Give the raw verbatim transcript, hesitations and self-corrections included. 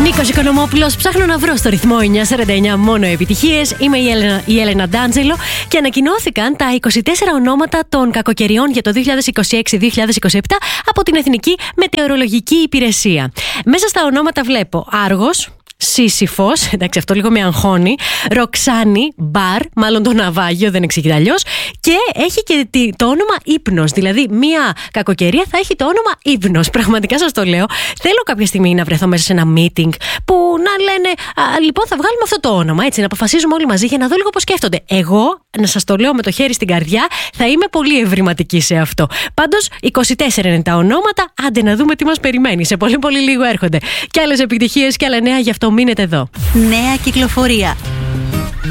Νίκος Οικονομόπουλος, ψάχνω να βρω στο ρυθμό εννιακόσια σαράντα εννιά μόνο επιτυχίες. Είμαι η Έλενα, η Έλενα Ντάντζελο και ανακοινώθηκαν τα είκοσι τέσσερα ονόματα των κακοκαιριών για το δύο χιλιάδες είκοσι έξι δύο χιλιάδες είκοσι επτά από την Εθνική Μετεωρολογική Υπηρεσία. Μέσα στα ονόματα βλέπω Άργος, Σύσυφος, εντάξει αυτό λίγο με αγχώνει, Ροξάνη, Μπαρ, μάλλον το ναυάγιο δεν εξηγείται αλλιώς, και έχει και το όνομα Ύπνος, δηλαδή μία κακοκαιρία θα έχει το όνομα Ύπνος, πραγματικά σας το λέω. Θέλω κάποια στιγμή να βρεθώ μέσα σε ένα meeting που να λένε α, λοιπόν θα βγάλουμε αυτό το όνομα, έτσι, να αποφασίζουμε όλοι μαζί για να δω λίγο πώς σκέφτονται. Εγώ, να σας το λέω με το χέρι στην καρδιά, θα είμαι πολύ ευρηματική σε αυτό. Πάντως είκοσι τέσσερα είναι τα ονόματα, άντε να δούμε τι μας περιμένει, σε πολύ πολύ λίγο έρχονται και άλλες επιτυχίες και άλλα νέα, γι' αυτό μείνετε εδώ. Νέα κυκλοφορία.